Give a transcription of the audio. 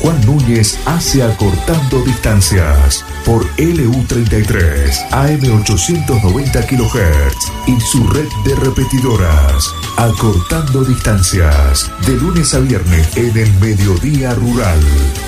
Juan Núñez hace Acortando Distancias por LU33, AM890 kHz y su red de repetidoras. Acortando Distancias, de lunes a viernes en el Mediodía Rural.